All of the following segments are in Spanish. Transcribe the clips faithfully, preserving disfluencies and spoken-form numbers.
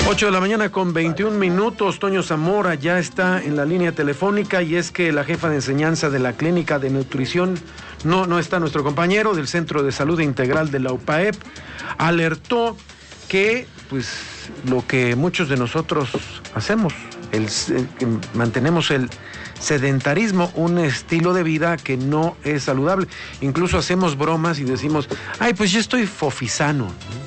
ocho de la mañana con veintiún minutos. Toño Zamora ya está en la línea telefónica, y es que la jefa de enseñanza de la Clínica de Nutrición, no, no está nuestro compañero del Centro de Salud Integral de la U P A E P, alertó que pues lo que muchos de nosotros hacemos, el, el, mantenemos el sedentarismo, un estilo de vida que no es saludable. Incluso hacemos bromas y decimos, ay, pues yo estoy fofisano.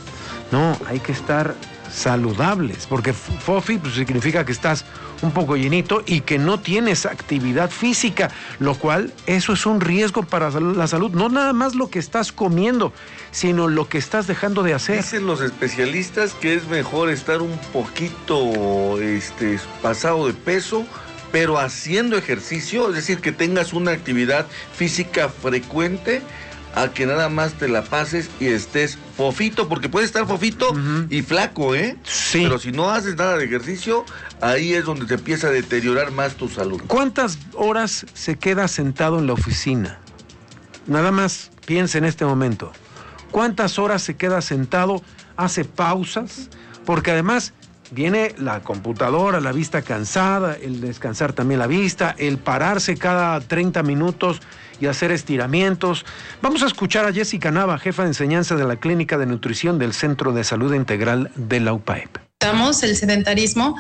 No, hay que estar saludables, porque fofi pues, significa que estás un poco llenito y que no tienes actividad física, lo cual eso es un riesgo para la salud, no nada más lo que estás comiendo, sino lo que estás dejando de hacer. Dicen los especialistas que es mejor estar un poquito este, pasado de peso, pero haciendo ejercicio, es decir, que tengas una actividad física frecuente, a que nada más te la pases y estés fofito, porque puedes estar fofito uh-huh. y flaco, ¿eh? Sí. Pero si no haces nada de ejercicio, ahí es donde te empieza a deteriorar más tu salud. ¿Cuántas horas se queda sentado en la oficina? Nada más piensa en este momento. ¿Cuántas horas se queda sentado? ¿Hace pausas? Porque además viene la computadora, la vista cansada, el descansar también la vista, el pararse cada treinta minutos y hacer estiramientos. Vamos a escuchar a Jessica Nava, jefa de enseñanza de la Clínica de Nutrición del Centro de Salud Integral de la U P A E P. El sedentarismo,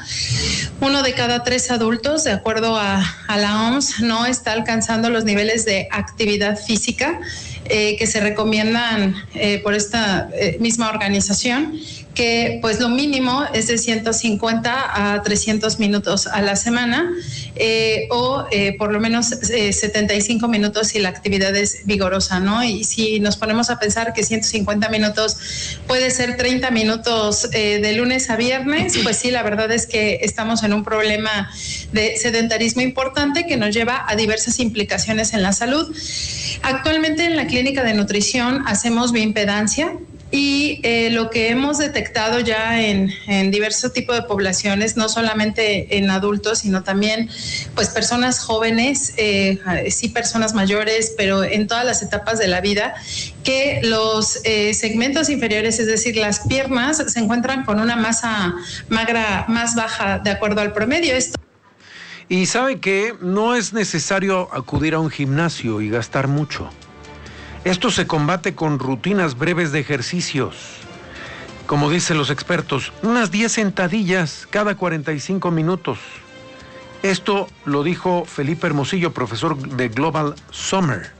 uno de cada tres adultos, de acuerdo a, a la O M S, no está alcanzando los niveles de actividad física eh, que se recomiendan eh, por esta eh, misma organización, que pues lo mínimo es de ciento cincuenta a trescientos minutos a la semana eh, o eh, por lo menos eh, setenta y cinco minutos si la actividad es vigorosa, ¿no? Y si nos ponemos a pensar que ciento cincuenta minutos puede ser treinta minutos eh, de lunes a viernes, pues sí, la verdad es que estamos en un problema de sedentarismo importante que nos lleva a diversas implicaciones en la salud. Actualmente en la Clínica de Nutrición hacemos bioimpedancia, y eh, lo que hemos detectado ya en, en diversos tipos de poblaciones, no solamente en adultos, sino también pues personas jóvenes, eh, sí personas mayores, pero en todas las etapas de la vida, que los eh, segmentos inferiores, es decir, las piernas, se encuentran con una masa magra más baja de acuerdo al promedio. Esto... Y sabe que no es necesario acudir a un gimnasio y gastar mucho. Esto se combate con rutinas breves de ejercicios. Como dicen los expertos, unas diez sentadillas cada cuarenta y cinco minutos. Esto lo dijo Felipe Hermosillo, profesor de Global Summer.